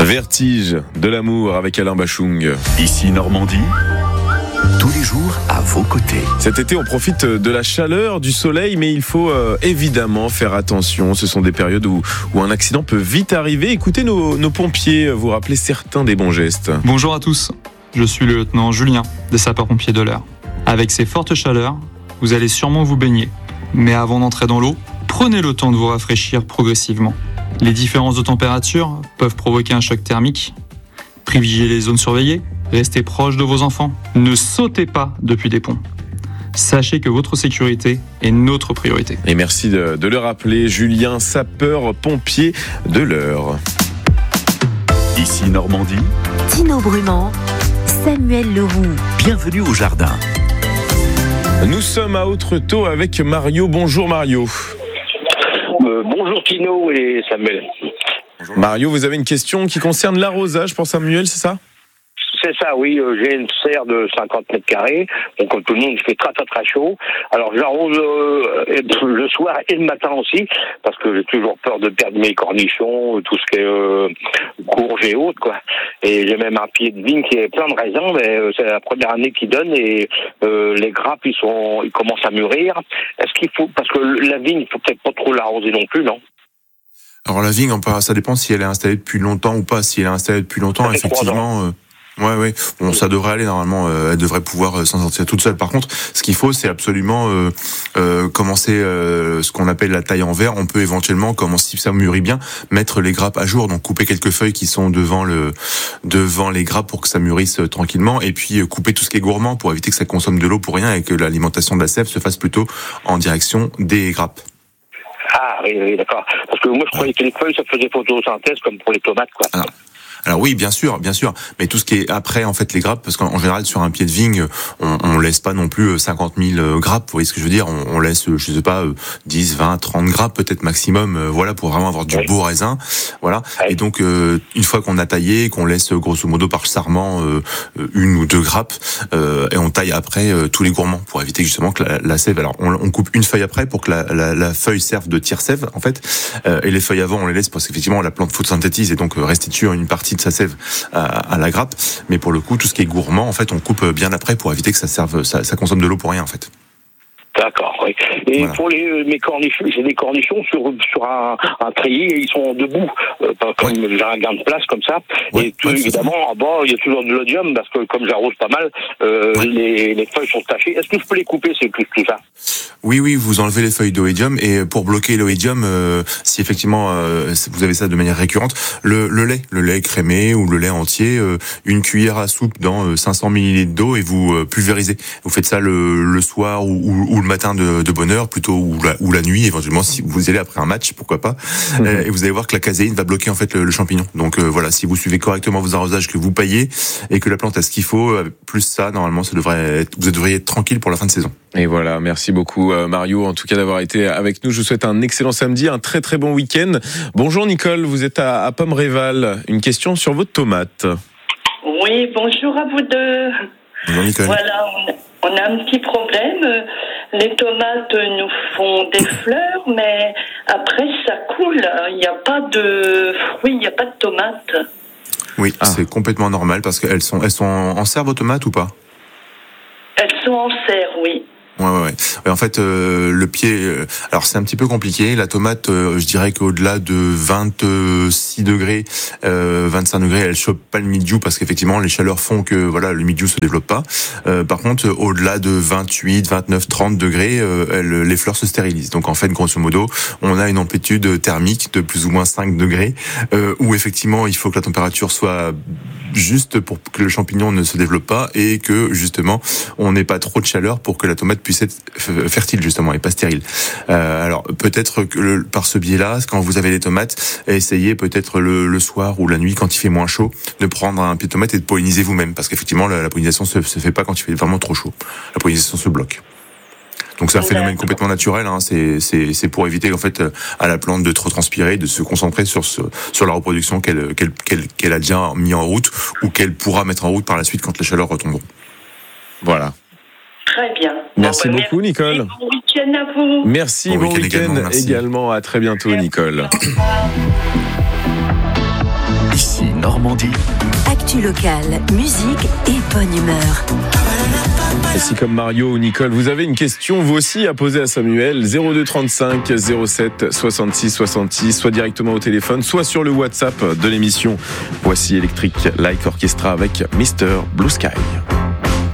Vertige de l'amour avec Alain Bachung. Ici Normandie, tous les jours à vos côtés. Cet été, on profite de la chaleur, du soleil, mais il faut évidemment faire attention. Ce sont des périodes où un accident peut vite arriver. Écoutez nos pompiers vous rappeler certains des bons gestes. Bonjour à tous, je suis le lieutenant Julien des sapeurs-pompiers de l'Eure. Avec ces fortes chaleurs, vous allez sûrement vous baigner. Mais avant d'entrer dans l'eau, prenez le temps de vous rafraîchir progressivement. Les différences de température peuvent provoquer un choc thermique. Privilégiez les zones surveillées, restez proche de vos enfants, ne sautez pas depuis des ponts. Sachez que votre sécurité est notre priorité. Et merci de le rappeler, Julien, sapeur-pompier de l'Eure. Ici Normandie, Tino Brumand, Samuel Leroux. bienvenue au jardin. Nous sommes à Autretot avec Mario. Bonjour Mario. Bonjour Tino et Samuel. Mario, vous avez une question qui concerne l'arrosage pour Samuel, c'est ça ? C'est ça, oui. J'ai une serre de 50 mètres carrés. Donc, comme tout le monde, il fait très chaud. Alors, j'arrose le soir et le matin aussi, parce que j'ai toujours peur de perdre mes cornichons, tout ce qui est courge et autres, quoi. Et j'ai même un pied de vigne qui est plein de raisins, mais c'est la première année qu'il donne et les grappes, ils commencent à mûrir. Est-ce qu'il faut, parce que la vigne, il faut peut-être pas trop l'arroser non plus, non? Alors la vigne, ça dépend si elle est installée depuis longtemps ou pas. Si elle est installée depuis longtemps, effectivement, ouais. Bon, ça devrait aller normalement. Elle devrait pouvoir s'en sortir toute seule. Par contre, ce qu'il faut, c'est absolument commencer ce qu'on appelle la taille en verre. On peut éventuellement, si ça mûrit bien, mettre les grappes à jour. Donc couper quelques feuilles qui sont devant les grappes pour que ça mûrisse tranquillement. Et puis couper tout ce qui est gourmand pour éviter que ça consomme de l'eau pour rien et que l'alimentation de la sève se fasse plutôt en direction des grappes. Ah oui, d'accord. Parce que moi, je croyais que les feuilles, ça faisait photosynthèse comme pour les tomates, quoi. Alors oui, bien sûr, mais tout ce qui est après, en fait, les grappes, parce qu'en général, sur un pied de vigne, on laisse pas non plus 50 000 grappes, vous voyez ce que je veux dire, on laisse, je sais pas, 10, 20, 30 grappes, peut-être maximum, voilà, pour vraiment avoir du beau raisin, voilà. Et donc, une fois qu'on a taillé, qu'on laisse, grosso modo, par sarment, une ou deux grappes, et on taille après tous les gourmands, pour éviter justement que la sève, alors, on coupe une feuille après pour que la feuille serve de tire-sève, en fait, et les feuilles avant, on les laisse parce qu'effectivement, la plante photosynthétise et donc restitue une partie de sa sève à la grappe, mais pour le coup tout ce qui est gourmand, en fait, on coupe bien après pour éviter que ça consomme de l'eau pour rien, en fait. D'accord, oui. Et voilà. pour mes cornichons, j'ai des cornichons sur un treillis et ils sont debout, comme j'ai un gain de place comme ça. Ouais, et évidemment, en bas, il y a toujours de l'odium parce que comme j'arrose pas mal, les feuilles sont tachées. Est-ce que je peux les couper, c'est tout ça? Oui, vous enlevez les feuilles d'oïdium et pour bloquer l'oïdium, si effectivement vous avez ça de manière récurrente, le lait crémé ou le lait entier, une cuillère à soupe dans 500 ml d'eau et vous pulvérisez. Vous faites ça le soir ou le matin de bonne heure plutôt ou la nuit éventuellement si vous allez après un match, pourquoi pas. Et vous allez voir que la caséine va bloquer en fait le champignon. Donc voilà, si vous suivez correctement vos arrosages, que vous paillez et que la plante a ce qu'il faut, plus ça normalement vous devriez être tranquille pour la fin de saison. Et voilà, merci beaucoup Mario, en tout cas d'avoir été avec nous. Je vous souhaite un excellent samedi, un très très bon week-end. Bonjour Nicole, vous êtes à Pomme-Réval. Une question sur votre tomate. Oui, bonjour à vous deux. Bonjour Nicole. Voilà, on a un petit problème. Les tomates nous font des fleurs, mais après ça coule. Il n'y a pas de fruits, il n'y a pas de tomates. Oui, c'est complètement normal parce qu'elles sont en serre vos tomates ou pas? Elles sont en serre, oui. Ouais. En fait, le pied, alors c'est un petit peu compliqué. La tomate, je dirais qu'au-delà de 26 degrés, 25 degrés, elle chope pas le mildiou parce qu'effectivement les chaleurs font que voilà le mildiou se développe pas. Par contre, au-delà de 28, 29, 30 degrés, les fleurs se stérilisent. Donc en fait, grosso modo, on a une amplitude thermique de plus ou moins 5 degrés, où effectivement il faut que la température soit juste pour que le champignon ne se développe pas et que justement on n'ait pas trop de chaleur pour que la tomate puisse être fertile justement et pas stérile. Alors peut-être que par ce biais-là, quand vous avez les tomates, essayez peut-être le soir ou la nuit quand il fait moins chaud de prendre un pied de tomate et de polliniser vous-même parce qu'effectivement la pollinisation se fait pas quand il fait vraiment trop chaud. La pollinisation se bloque. Donc c'est un phénomène complètement naturel, hein. C'est pour éviter en fait à la plante de trop transpirer, de se concentrer sur la reproduction qu'elle a déjà mis en route ou qu'elle pourra mettre en route par la suite quand les chaleurs retomberont. Voilà. Très bien. Merci beaucoup Nicole. Bon week-end à vous. Merci, bon week-end également. À très bientôt Nicole. Ici Normandie. Actu locale, musique et bonne humeur. Et si comme Mario ou Nicole, vous avez une question vous aussi à poser à Samuel, 02 35 07 66 66, soit directement au téléphone, soit sur le WhatsApp de l'émission. Voici Electric Light Orchestra avec Mr. Blue Sky.